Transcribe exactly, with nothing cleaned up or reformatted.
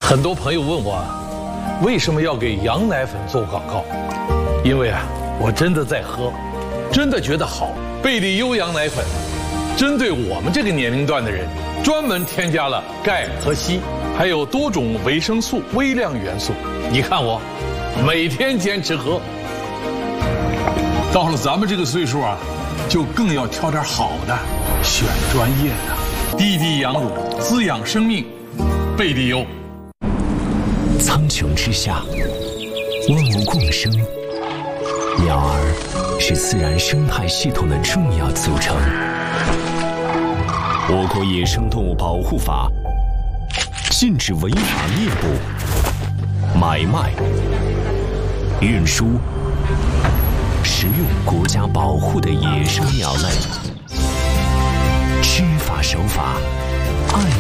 很多朋友问我，为什么要给羊奶粉做广告？因为啊，我真的在喝，真的觉得好。贝利优羊奶粉，针对我们这个年龄段的人，专门添加了钙和硒，还有多种维生素、微量元素。你看我，每天坚持喝。到了咱们这个岁数啊，就更要挑点好的，选专业的。滴滴羊乳，滋养生命，贝利优。 苍穹之下，万物共生，鸟儿是自然生态系统的重要组成。我国野生动物保护法禁止违法猎捕、买卖、运输、食用国家保护的野生鸟类，知法守法，按